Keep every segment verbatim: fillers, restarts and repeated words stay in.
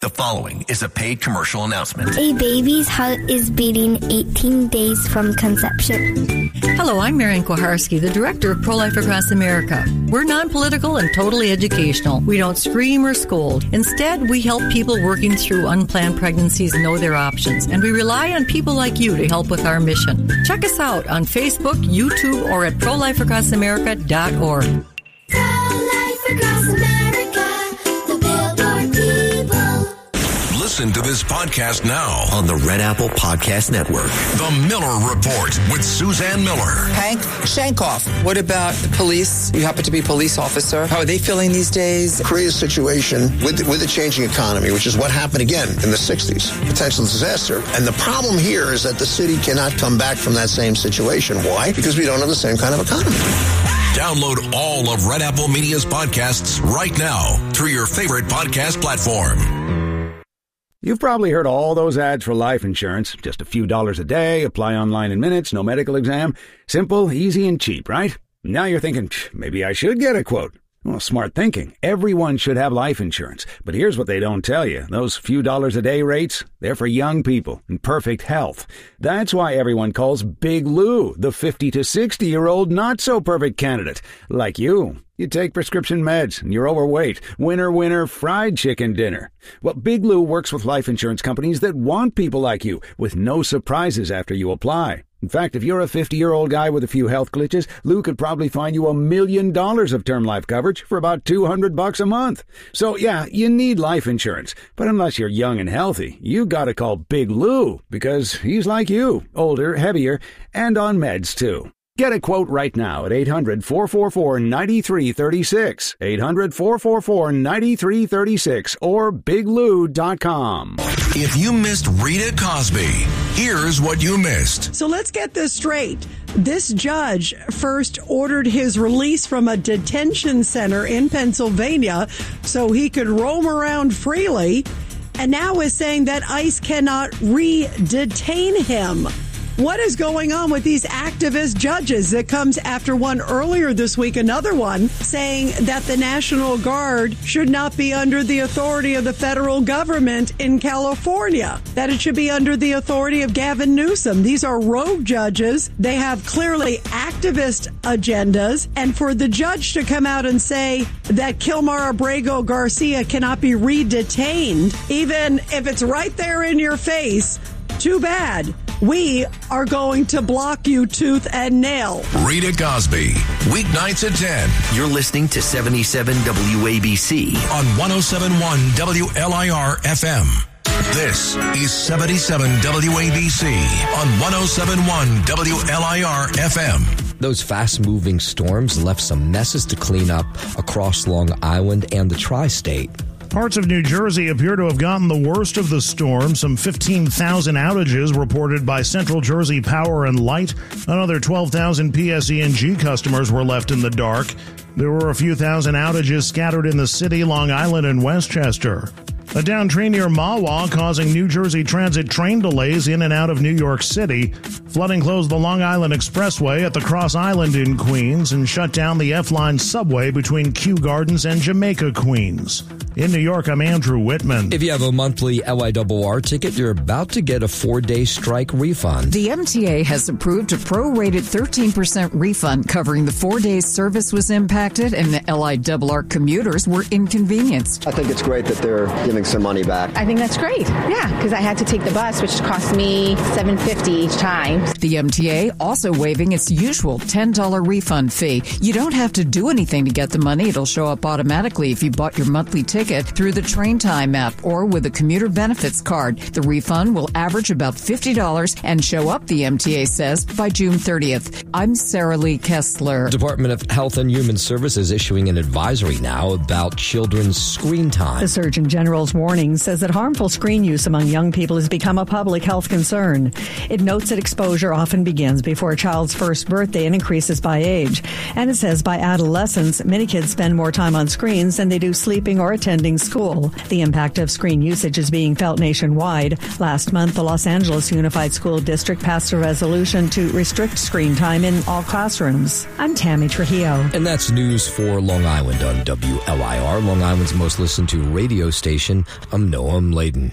The following is a paid commercial announcement. A baby's heart is beating eighteen days from conception. Hello, I'm Marian Kuharski, the director of Pro-Life Across America. We're non-political and totally educational. We don't scream or scold. Instead, we help people working through unplanned pregnancies know their options, and we rely on people like you to help with our mission. Check us out on Facebook, YouTube, or at pro life across america dot org. Pro-Life Across America, the Billboard people. Listen to this podcast now on the Red Apple Podcast Network. The Miller Report with Suzanne Miller. Hank Shankoff, what about the police? You happen to be a police officer. How are they feeling these days? Create a situation with, with a changing economy, which is what happened again in the sixties. Potential disaster. And the problem here is that the city cannot come back from that same situation. Why? Because we don't have the same kind of economy. Download all of Red Apple Media's podcasts right now through your favorite podcast platform. You've probably heard all those ads for life insurance. Just a few dollars a day, apply online in minutes, no medical exam. Simple, easy, and cheap, right? Now you're thinking, maybe I should get a quote. Well, smart thinking. Everyone should have life insurance. But here's what they don't tell you. Those few dollars a day rates, they're for young people in perfect health. That's why everyone calls Big Lou the fifty to sixty-year-old not-so-perfect candidate. Like you. You take prescription meds and you're overweight. Winner, winner, fried chicken dinner. Well, Big Lou works with life insurance companies that want people like you with no surprises after you apply. In fact, if you're a fifty-year-old guy with a few health glitches, Lou could probably find you a million dollars of term life coverage for about two hundred bucks a month. So, yeah, you need life insurance. But unless you're young and healthy, you gotta call Big Lou because he's like you, older, heavier, and on meds, too. Get a quote right now at eight hundred, four four four, nine three three six, eight hundred, four four four, nine three three six, or big lou dot com. If you missed Rita Cosby, here's what you missed. So let's get this straight. This judge first ordered his release from a detention center in Pennsylvania so he could roam around freely, and now is saying that ICE cannot re-detain him. What is going on with these activist judges? It comes after one earlier this week, another one, saying that the National Guard should not be under the authority of the federal government in California, that it should be under the authority of Gavin Newsom. These are rogue judges. They have clearly activist agendas. And for the judge to come out and say that Kilmar Abrego Garcia cannot be re-detained, even if it's right there in your face, too bad. We are going to block you tooth and nail. Rita Cosby, weeknights at ten. You're listening to seventy-seven W A B C on one oh seven point one W L I R F M. This is seventy-seven W A B C on one oh seven point one W L I R F M. Those fast-moving storms left some messes to clean up across Long Island and the tri-state. Parts of New Jersey appear to have gotten the worst of the storm. Some fifteen thousand outages reported by Central Jersey Power and Light. Another twelve thousand P S E and G customers were left in the dark. There were a few thousand outages scattered in the city, Long Island, and Westchester. A down tree near Mahwah causing New Jersey Transit train delays in and out of New York City. Flooding closed the Long Island Expressway at the Cross Island in Queens and shut down the F-Line subway between Kew Gardens and Jamaica, Queens. In New York, I'm Andrew Whitman. If you have a monthly L I R R ticket, you're about to get a four-day strike refund. The M T A has approved a prorated thirteen percent refund covering the four days service was impacted and the L I R R commuters were inconvenienced. I think it's great that they're giving some money back. I think that's great. Yeah, because I had to take the bus, which cost me seven dollars and fifty cents each time. The M T A also waiving its usual ten dollars refund fee. You don't have to do anything to get the money. It'll show up automatically if you bought your monthly ticket through the Train Time app or with a commuter benefits card. The refund will average about fifty dollars and show up, the M T A says, by June thirtieth. I'm Sarah Lee Kessler. Department of Health and Human Services issuing an advisory now about children's screen time. The Surgeon General's warning says that harmful screen use among young people has become a public health concern. It notes that exposure exposure often begins before a child's first birthday and increases by age. And it says by adolescence, many kids spend more time on screens than they do sleeping or attending school. The impact of screen usage is being felt nationwide. Last month, the Los Angeles Unified School District passed a resolution to restrict screen time in all classrooms. I'm Tammy Trujillo. And that's news for Long Island on W L I R, Long Island's most listened to radio station. I'm Noam Laden.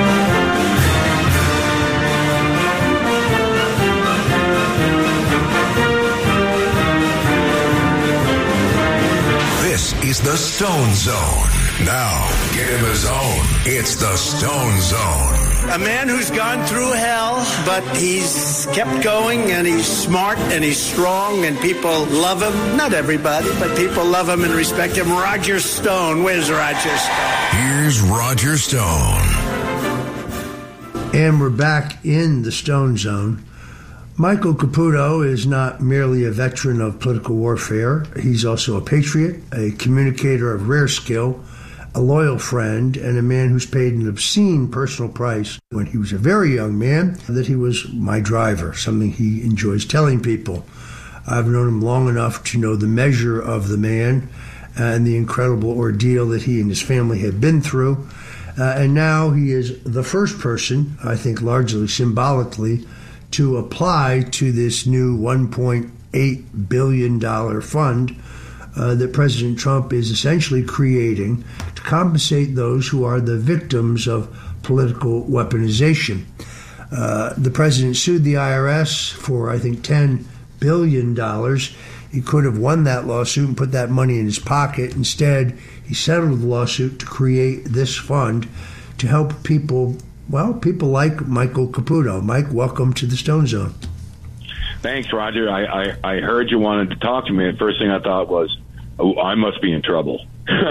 This is the Stone Zone. Now, get in the zone. It's the Stone Zone. A man who's gone through hell, but he's kept going, and he's smart, and he's strong, and people love him. Not everybody, but people love him and respect him. Roger Stone. Where's Roger Stone? Here's Roger Stone. And we're back in the Stone Zone. Michael Caputo is not merely a veteran of political warfare. He's also a patriot, a communicator of rare skill, a loyal friend, and a man who's paid an obscene personal price when he was a very young man that he was my driver, something he enjoys telling people. I've known him long enough to know the measure of the man and the incredible ordeal that he and his family had been through. Uh, and now he is the first person, I think largely symbolically, to apply to this new one point eight billion dollars fund uh, that President Trump is essentially creating to compensate those who are the victims of political weaponization. Uh, the president sued the I R S for, I think, ten billion dollars. He could have won that lawsuit and put that money in his pocket. Instead, he settled the lawsuit to create this fund to help people, well, people like Michael Caputo. Mike, welcome to the Stone Zone. Thanks, Roger. I, I, I heard you wanted to talk to me. The first thing I thought was, oh, I must be in trouble.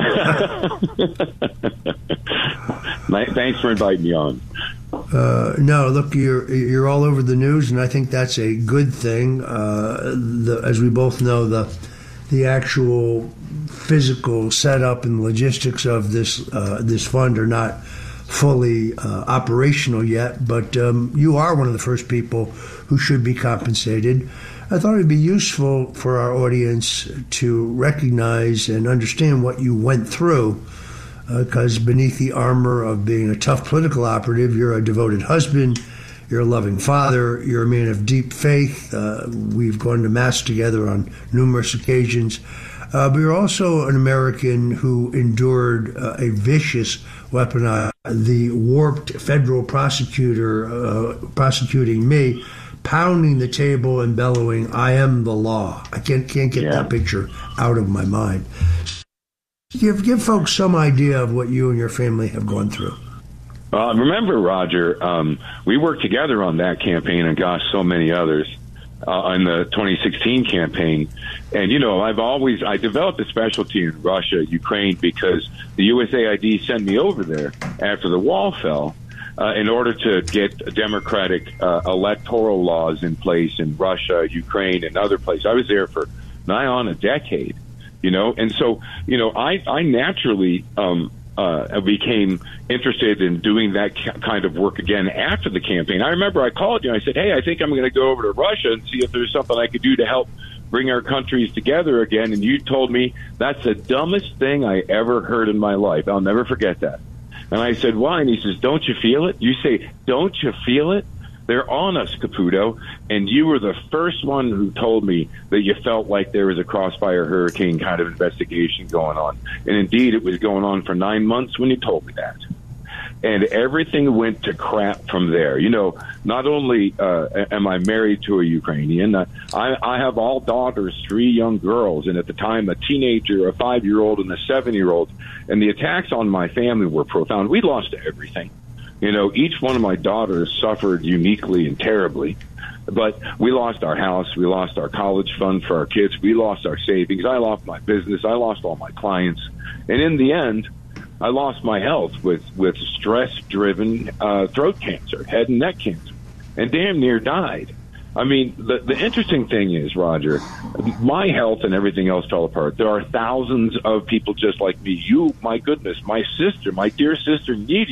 Thanks for inviting me on. Uh, no, look, you're you're all over the news, and I think that's a good thing. Uh, the, as we both know, the the actual physical setup and logistics of this uh, this fund are not fully uh, operational yet, but um, you are one of the first people who should be compensated. I thought it would be useful for our audience to recognize and understand what you went through, because uh, beneath the armor of being a tough political operative, you're a devoted husband, you're a loving father, you're a man of deep faith. Uh, we've gone to Mass together on numerous occasions. Uh, but you're also an American who endured uh, a vicious weaponized, the warped federal prosecutor uh, prosecuting me, pounding the table and bellowing, "I am the law." I can't can't get yeah. that picture out of my mind. Give give folks some idea of what you and your family have gone through. Uh, remember, Roger, um, we worked together on that campaign and, gosh, so many others uh, in the twenty sixteen campaign. And, you know, I've always, I developed a specialty in Russia, Ukraine, because the U S A I D sent me over there after the wall fell uh, in order to get democratic uh, electoral laws in place in Russia, Ukraine, and other places. I was there for nigh on a decade, you know, and so, you know, I, I naturally um, uh, became interested in doing that kind of work again after the campaign. I remember I called you and I said, hey, I think I'm going to go over to Russia and see if there's something I could do to help bring our countries together again. And you told me that's the dumbest thing I ever heard in my life. I'll never forget that. And I said, why? And he says, don't you feel it? You say, don't you feel it? They're on us, Caputo. And you were the first one who told me that you felt like there was a Crossfire Hurricane kind of investigation going on. And indeed, it was going on for nine months when you told me that. And everything went to crap from there. You know, not only uh, am I married to a Ukrainian, uh, I, I have all daughters, three young girls, and at the time a teenager, a five-year-old, and a seven-year-old. And the attacks on my family were profound. We lost everything. You know, each one of my daughters suffered uniquely and terribly. But we lost our house. We lost our college fund for our kids. We lost our savings. I lost my business. I lost all my clients. And in the end, I lost my health with, with stress-driven uh, throat cancer, head and neck cancer, and damn near died. I mean, the, the interesting thing is, Roger, my health and everything else fell apart. There are thousands of people just like me. You, my goodness, my sister, my dear sister, Nydia,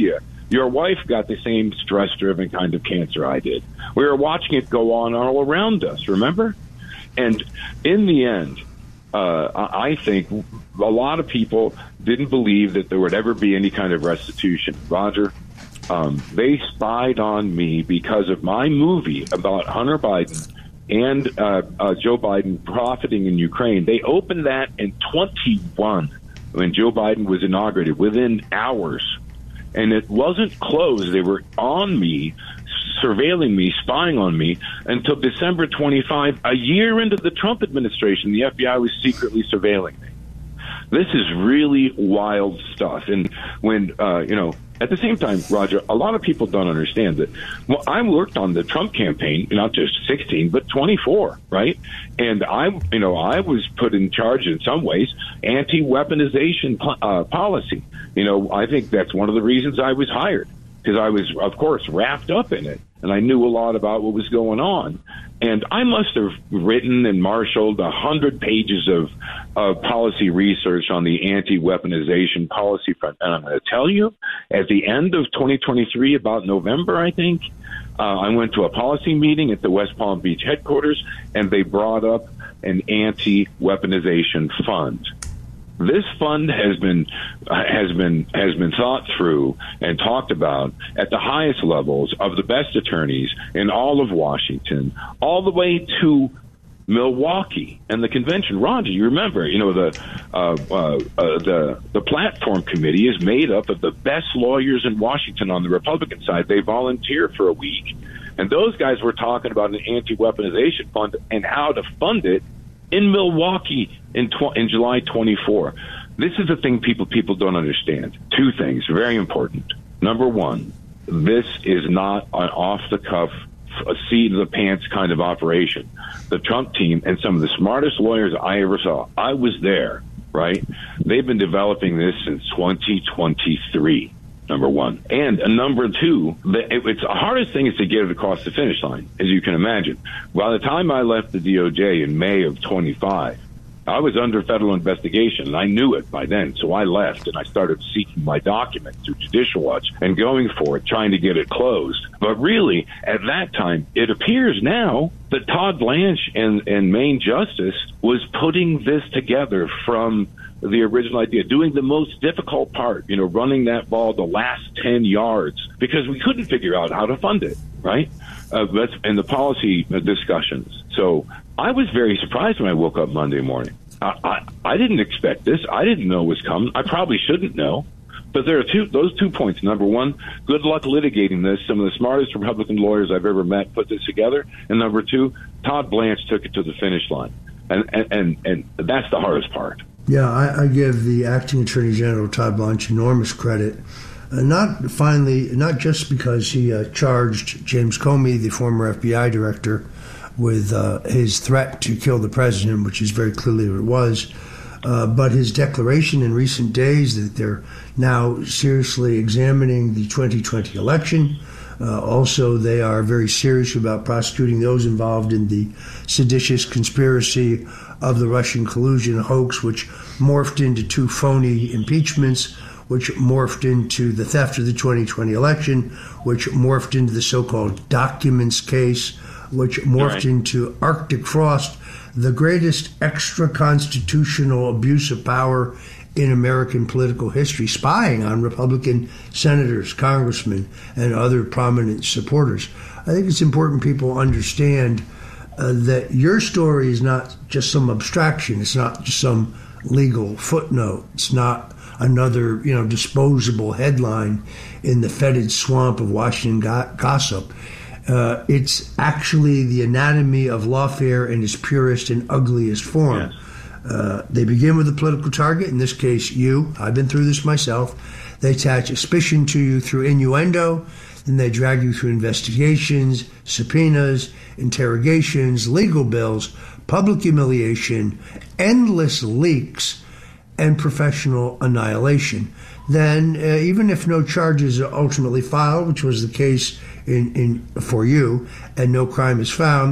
Your wife got the same stress-driven kind of cancer I did. We were watching it go on all around us, remember? And in the end, uh, I think a lot of people didn't believe that there would ever be any kind of restitution. Roger, um, they spied on me because of my movie about Hunter Biden and uh, uh, Joe Biden profiting in Ukraine. They opened that in twenty-one when Joe Biden was inaugurated, within hours. And it wasn't closed. They were on me, surveilling me, spying on me, until December twenty-fifth, a year into the Trump administration, the F B I was secretly surveilling me. This is really wild stuff. And when, uh, you know, at the same time, Roger, a lot of people don't understand that. Well, I worked on the Trump campaign, not just sixteen, but twenty-four, right? And I, you know, I was put in charge in some ways, anti-weaponization uh, policy. You know, I think that's one of the reasons I was hired, because I was, of course, wrapped up in it, and I knew a lot about what was going on. And I must have written and marshaled a hundred pages of, of policy research on the anti-weaponization policy front. And I'm going to tell you, at the end of twenty twenty-three, about November, I think, uh, I went to a policy meeting at the West Palm Beach headquarters, and they brought up an anti-weaponization fund. This fund has been has been has been thought through and talked about at the highest levels of the best attorneys in all of Washington, all the way to Milwaukee and the convention. Roger, you remember, you know, the uh, uh, uh, the the platform committee is made up of the best lawyers in Washington on the Republican side. They volunteer for a week, and those guys were talking about an anti-weaponization fund and how to fund it in Milwaukee in tw- in July twenty-fourth. This is the thing people people don't understand. Two things, very important. Number one, this is not an off-the-cuff, a seat of the pants kind of operation. The Trump team and some of the smartest lawyers I ever saw, I was there, right? They've been developing this since twenty twenty-three. Number one. And uh, number two, the, it, it's the hardest thing is to get it across the finish line, as you can imagine. By the time I left the D O J in May of twenty-five, I was under federal investigation, and I knew it by then. So I left, and I started seeking my documents through Judicial Watch and going for it, trying to get it closed. But really, at that time, it appears now that Todd Blanche and, and Maine Justice was putting this together from the original idea, doing the most difficult part, you know, running that ball the last ten yards, because we couldn't figure out how to fund it, right? Uh, that's in the policy discussions. So I was very surprised when I woke up Monday morning. I, I, I didn't expect this. I didn't know it was coming. I probably shouldn't know. But there are two, those two points. Number one, good luck litigating this. Some of the smartest Republican lawyers I've ever met put this together. And number two, Todd Blanche took it to the finish line. And, and, and, and that's the hardest part. Yeah, I, I give the acting Attorney General Todd Blanche enormous credit. Uh, not finally, not just because he uh, charged James Comey, the former F B I director, with uh, his threat to kill the president, which is very clearly what it was, uh, but his declaration in recent days that they're now seriously examining the twenty twenty election. Uh, also, they are very serious about prosecuting those involved in the seditious conspiracy of the Russian collusion hoax, which morphed into two phony impeachments, which morphed into the theft of the twenty twenty election, which morphed into the so-called documents case, which morphed right. into Arctic Frost, the greatest extra-constitutional abuse of power in American political history, spying on Republican senators, congressmen, and other prominent supporters. I think it's important people understand uh, that your story is not just some abstraction. It's not just some legal footnote. It's not another, you know, disposable headline in the fetid swamp of Washington go- gossip. Uh, it's actually the anatomy of lawfare in its purest and ugliest form. Yes. Uh, they begin with a political target, in this case, you. I've been through this myself. They attach suspicion to you through innuendo, then they drag you through investigations, subpoenas, interrogations, legal bills, public humiliation, endless leaks, and professional annihilation. Then, uh, even if no charges are ultimately filed, which was the case in, in for you, and no crime is found,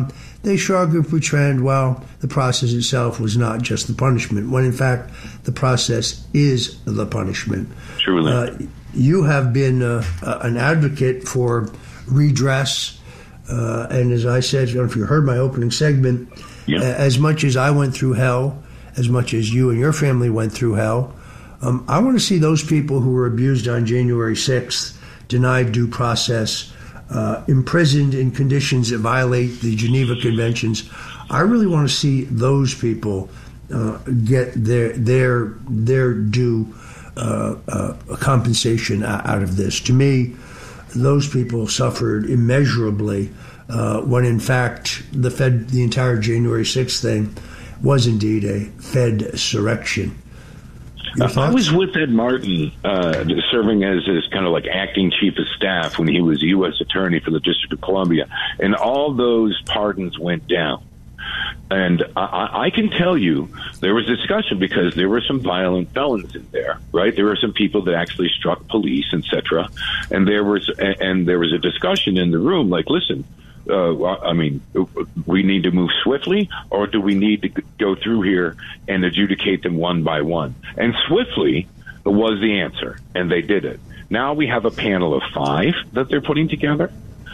they struggle to portray, well, the process itself was not just the punishment, when in fact the process is the punishment. Truly. Uh, you have been uh, uh, an advocate for redress, uh, and as I said, I don't know if you heard my opening segment, yeah. uh, as much as I went through hell, as much as you and your family went through hell, um, I want to see those people who were abused on January sixth, denied due process, uh, imprisoned in conditions that violate the Geneva Conventions. I really want to see those people uh, get their their their due uh, uh, compensation out of this. To me, those people suffered immeasurably uh, when, in fact, the Fed, the entire January sixth thing was indeed a Fed surrection. Uh, I was with Ed Martin, uh, serving as his kind of like acting chief of staff when he was U S attorney for the District of Columbia, and all those pardons went down. And I, I can tell you there was discussion because there were some violent felons in there, right? There were some people that actually struck police, et cetera. And there was and there was a discussion in the room, like, listen, uh, I mean, we need to move swiftly, or do we need to go through here and adjudicate them one by one? And swiftly was the answer, and they did it. Now we have a panel of five that they're putting together.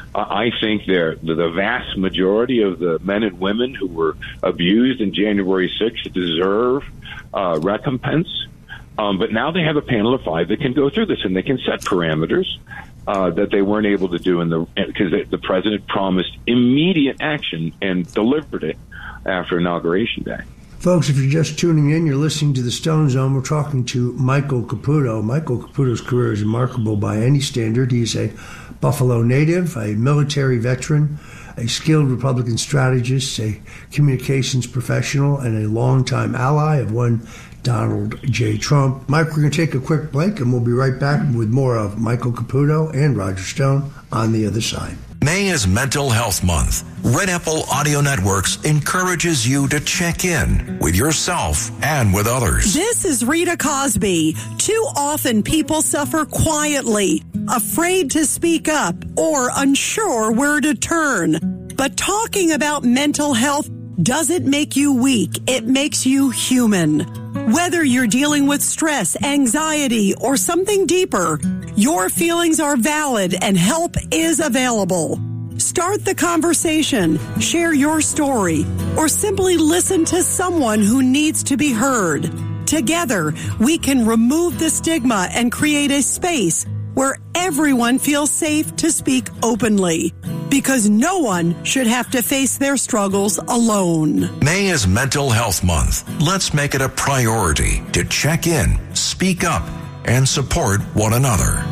I think they're, the vast majority of the men and women who were abused in January sixth deserve uh, recompense. Um, but now they have a panel of five that can go through this, and they can set parameters uh, that they weren't able to do in the because the president promised immediate action and delivered it after Inauguration Day. Folks, if you're just tuning in, you're listening to The Stone Zone. We're talking to Michael Caputo. Michael Caputo's career is remarkable by any standard. He's a Buffalo native, a military veteran, a skilled Republican strategist, a communications professional, and a longtime ally of one Donald J. Trump. Mike, we're going to take a quick break, and we'll be right back with more of Michael Caputo and Roger Stone on the other side. May is Mental Health Month. Red Apple Audio Networks encourages you to check in with yourself and with others. This is Rita Cosby. Too often people suffer quietly, afraid to speak up, or unsure where to turn. But talking about mental health doesn't make you weak. It makes you human. Whether you're dealing with stress, anxiety, or something deeper, your feelings are valid and help is available. Start the conversation, share your story, or simply listen to someone who needs to be heard. Together, we can remove the stigma and create a space where everyone feels safe to speak openly, because no one should have to face their struggles alone. May is Mental Health Month. Let's make it a priority to check in, speak up, and support one another.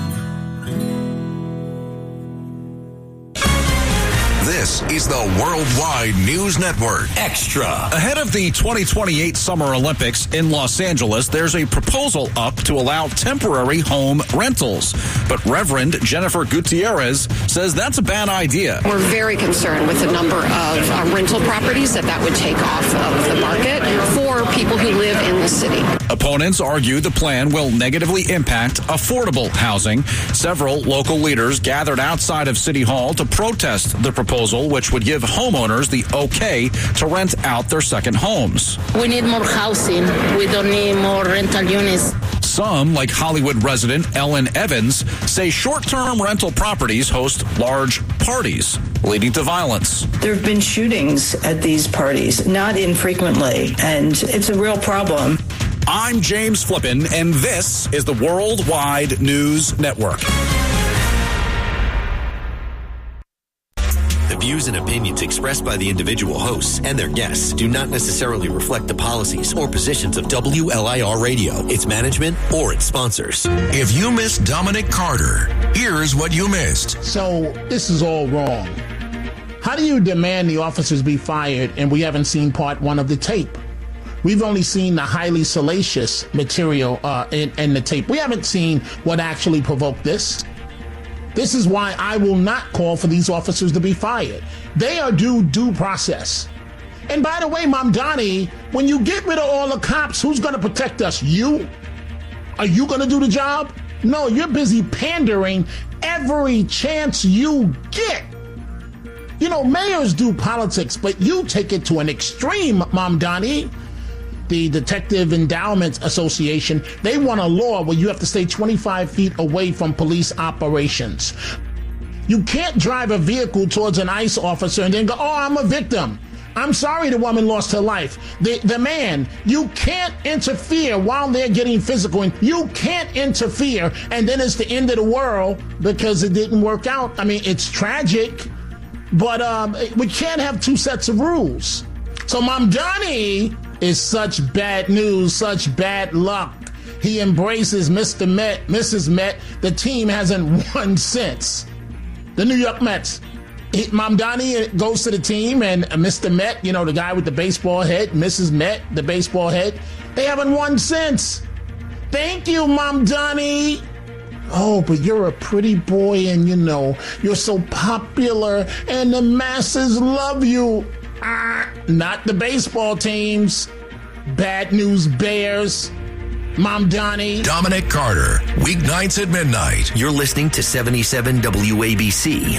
This is the Worldwide News Network. Extra. Ahead of the twenty twenty-eight Summer Olympics in Los Angeles, there's a proposal up to allow temporary home rentals. But Reverend Jennifer Gutierrez says that's a bad idea. We're very concerned with the number of uh, rental properties that that would take off of the market for people who live in the city. Opponents argue the plan will negatively impact affordable housing. Several local leaders gathered outside of City Hall to protest the proposal, which would give homeowners the okay to rent out their second homes. We need more housing. We don't need more rental units. Some, like Hollywood resident Ellen Evans, say short-term rental properties host large parties, leading to violence. There have been shootings at these parties, not infrequently, and it's a real problem. I'm James Flippin, and this is the Worldwide News Network. The views and opinions expressed by the individual hosts and their guests do not necessarily reflect the policies or positions of W L I R Radio, its management, or its sponsors. If you missed Dominic Carter, here's what you missed. So this is all wrong. How do you demand the officers be fired and we haven't seen part one of the tape? We've only seen the highly salacious material uh, in, in the tape. We haven't seen what actually provoked this. This is why I will not call for these officers to be fired. They are due due process. And by the way, Mamdani, when you get rid of all the cops, who's going to protect us? You? Are you going to do the job? No, you're busy pandering every chance you get You know, mayors do politics, but you take it to an extreme, Mamdani. The Detective Endowment Association, they want a law where you have to stay twenty-five feet away from police operations. You can't drive a vehicle towards an ICE officer and then go, oh, I'm a victim. I'm sorry the woman lost her life. The the man, you can't interfere while they're getting physical. And you can't interfere, and then it's the end of the world because it didn't work out. I mean, it's tragic, but um, we can't have two sets of rules. So Mamdani is such bad news, such bad luck. He embraces Mister Met, Missus Met. The team hasn't won since. The New York Mets. He, Mamdani goes to the team, and Mister Met, you know, the guy with the baseball head, Missus Met, the baseball head, they haven't won since. Thank you, Mamdani. Oh, but you're a pretty boy, and, you know, you're so popular, and the masses love you. Ah, not the baseball teams. Bad news bears. Mamdani. Dominic Carter, weeknights at midnight. You're listening to seventy-seven W A B C.